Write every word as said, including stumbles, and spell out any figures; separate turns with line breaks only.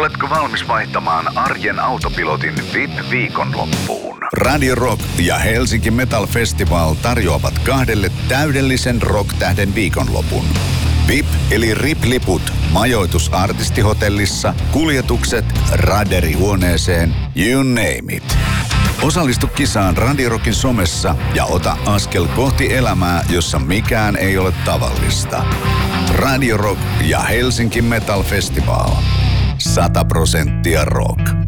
Oletko valmis vaihtamaan arjen autopilotin V I P-viikonloppuun? Radio Rock ja Helsinki Metal Festival tarjoavat kahdelle täydellisen rock-tähden viikonlopun. V I P eli R I P-liput majoitusartistihotellissa, kuljetukset raderihuoneeseen, you name it. Osallistu kisaan Radio Rockin somessa ja ota askel kohti elämää, jossa mikään ei ole tavallista. Radio Rock ja Helsinki Metal Festival. Sata prosenttia rock.